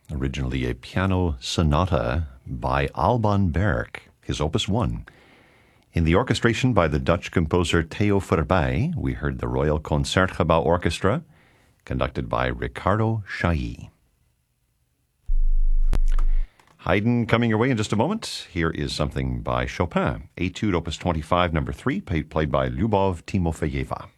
originally a piano sonata by Alban Berg, his Opus 1. In the orchestration by the Dutch composer Theo Verbeij, we heard the Royal Concertgebouw Orchestra, conducted by Ricardo Chailly. Haydn coming your way in just a moment. Here is something by Chopin, Etude Opus 25, number 3, played by Lyubov Timofeyeva.